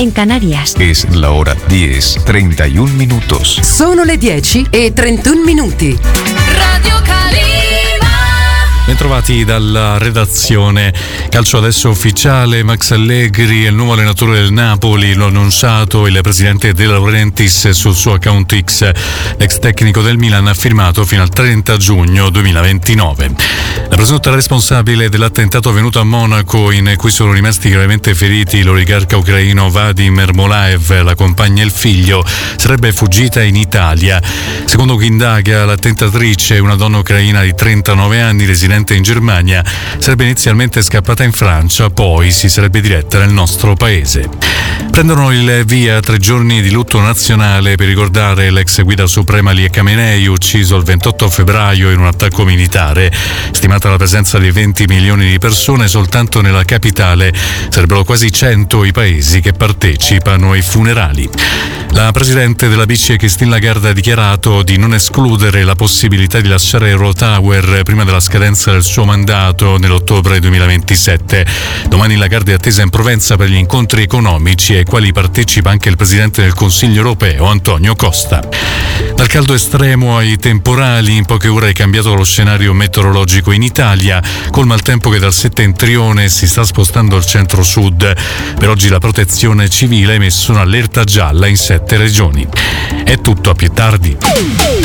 en Canarias. Es la hora 10:31 minutos. Sono le 10:31 minuti. Radio Calima. Bentrovati dalla redazione. Calcio adesso ufficiale, Max Allegri è il nuovo allenatore del Napoli, lo ha annunciato il presidente De Laurentiis sul suo account X. L'ex tecnico del Milan ha firmato fino al 30 giugno 2029. La presunta responsabile dell'attentato avvenuto a Monaco, in cui sono rimasti gravemente feriti l'oligarca ucraino Vadim Ermolaev, la compagna e il figlio, sarebbe fuggita in Italia. Secondo chi indaga, l'attentatrice, una donna ucraina di 39 anni residente in Germania, sarebbe inizialmente scappata in Francia, poi si sarebbe diretta nel nostro paese. Prendono il via 3 giorni di lutto nazionale per ricordare l'ex guida suprema Ali Khamenei, ucciso il 28 febbraio in un attacco militare. Stimata la presenza di 20 milioni di persone soltanto nella capitale, sarebbero quasi 100 i paesi che partecipano ai funerali. La presidente della BCE Christine Lagarde ha dichiarato di non escludere la possibilità di lasciare Eurotower prima della scadenza del suo mandato nell'ottobre 2027. Domani Lagarde è attesa in Provenza per gli incontri economici ai quali partecipa anche il presidente del Consiglio europeo Antonio Costa. Dal caldo estremo ai temporali, in poche ore è cambiato lo scenario meteorologico in Italia, col maltempo che dal settentrione si sta spostando al centro-sud. Per oggi la protezione civile ha emesso un'allerta gialla in 7 regioni. È tutto, a più tardi.